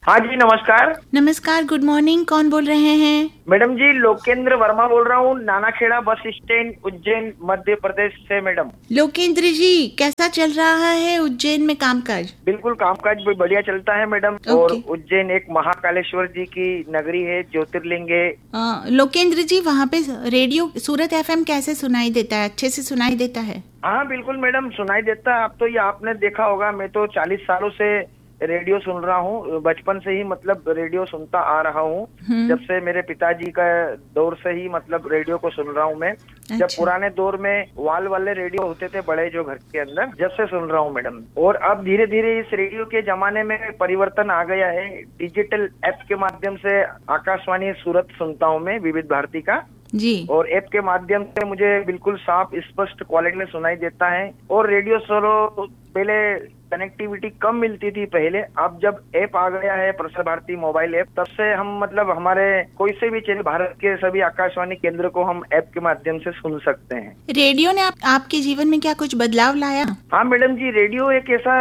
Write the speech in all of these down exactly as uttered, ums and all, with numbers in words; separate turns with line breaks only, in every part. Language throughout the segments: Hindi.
हाँ जी, नमस्कार।
नमस्कार, गुड मॉर्निंग। कौन बोल रहे हैं?
मैडम जी, लोकेंद्र वर्मा बोल रहा हूँ, नानाखेड़ा बस स्टैंड, उज्जैन, मध्य प्रदेश से। मैडम
लोकेंद्र जी, कैसा चल रहा है उज्जैन में कामकाज?
बिल्कुल, कामकाज भी बढ़िया चलता है मैडम। और उज्जैन एक महाकालेश्वर जी की नगरी है, ज्योतिर्लिंग है।
आ, लोकेंद्र जी, वहाँ पे रेडियो सूरत एफएम कैसे सुनाई देता है? अच्छे से सुनाई देता है?
हाँ बिल्कुल मैडम, सुनाई देता है। अब तो ये आपने देखा होगा, मैं तो चालीस सालों से रेडियो सुन रहा हूँ। बचपन से ही मतलब रेडियो सुनता आ रहा हूँ। जब से मेरे पिताजी का दौर से ही मतलब रेडियो को सुन रहा हूँ मैं। अच्छा। जब पुराने दौर में वाल वाले रेडियो होते थे बड़े, जो घर के अंदर, जब से सुन रहा हूँ मैडम। और अब धीरे धीरे इस रेडियो के जमाने में परिवर्तन आ गया है। डिजिटल ऐप के माध्यम से आकाशवाणी सूरत सुनता हूँ मैं, विविध भारती का
जी। और
ऐप के माध्यम से मुझे बिल्कुल साफ स्पष्ट क्वालिटी में सुनाई देता है। और रेडियो सुनो पहले कनेक्टिविटी कम मिलती थी पहले, अब जब ऐप आ गया है प्रसार भारती मोबाइल ऐप, तब से हम मतलब हमारे कोई से भी चैनल, भारत के सभी आकाशवाणी केंद्र को हम ऐप के माध्यम से सुन सकते हैं।
रेडियो ने आप, आपके जीवन में क्या कुछ बदलाव लाया?
हाँ मैडम जी, रेडियो एक ऐसा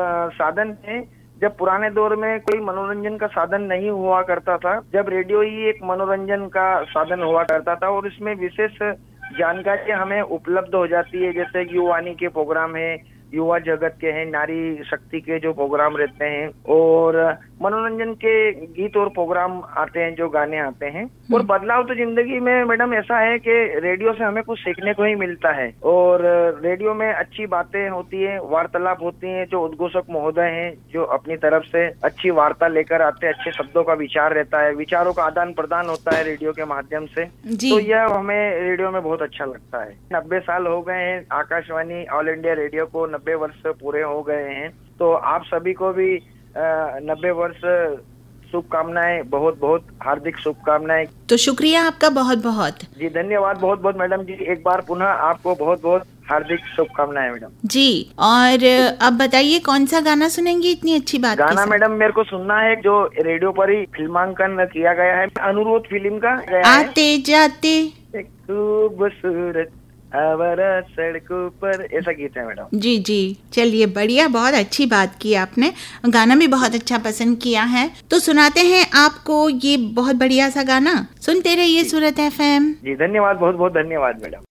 साधन है, जब पुराने दौर में कोई मनोरंजन का साधन नहीं हुआ करता था, जब रेडियो ही एक मनोरंजन का साधन हुआ करता था। और इसमें विशेष जानकारी हमें उपलब्ध हो जाती है, जैसे युवानी के प्रोग्राम है, युवा जगत के हैं, नारी शक्ति के जो प्रोग्राम रहते हैं, और मनोरंजन के गीत और प्रोग्राम आते हैं, जो गाने आते हैं। और बदलाव तो जिंदगी में मैडम ऐसा है कि रेडियो से हमें कुछ सीखने को ही मिलता है। और रेडियो में अच्छी बातें होती है, वार्तालाप होती है, जो उद्घोषक महोदय हैं जो अपनी तरफ से अच्छी वार्ता लेकर आते हैं, अच्छे शब्दों का विचार रहता है, विचारों का आदान प्रदान होता है रेडियो के माध्यम से। तो यह हमें रेडियो में बहुत अच्छा लगता है। नब्बे साल हो गए हैं आकाशवाणी ऑल इंडिया रेडियो को, नब्बे वर्ष पूरे हो गए हैं। तो आप सभी को भी नब्बे वर्ष शुभकामनाएं, बहुत बहुत हार्दिक शुभकामनाएं।
तो शुक्रिया आपका बहुत बहुत।
जी धन्यवाद बहुत बहुत मैडम जी, एक बार पुनः आपको बहुत बहुत हार्दिक शुभकामनाएं मैडम जी।
और अब बताइए, कौन सा गाना सुनेंगे इतनी अच्छी बात?
गाना मैडम मेरे को सुनना है जो रेडियो पर ही फिल्मांकन किया गया है, अनुरोध फिल्म का गया है।
आते जाते
खूबसूरत आवारा सड़कों पर, ऐसा गीत है मैडम।
जी जी, चलिए बढ़िया, बहुत अच्छी बात की आपने, गाना भी बहुत अच्छा पसंद किया है। तो सुनाते हैं आपको ये बहुत बढ़िया सा गाना, सुनते रहिए सूरत एफएम।
जी धन्यवाद, बहुत बहुत धन्यवाद मैडम।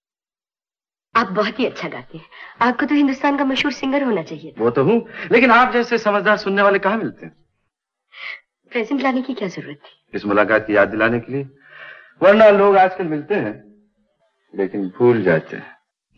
आप बहुत ही अच्छा गाते हैं, आपको तो हिंदुस्तान का मशहूर सिंगर होना चाहिए।
वो तो हूँ, लेकिन आप जैसे समझदार सुनने वाले कहाँ मिलते हैं?
प्रेजेंट लाने की क्या जरूरत थी?
इस मुलाकात की याद दिलाने के लिए, वरना लोग आजकल मिलते हैं लेकिन भूल जाते हैं।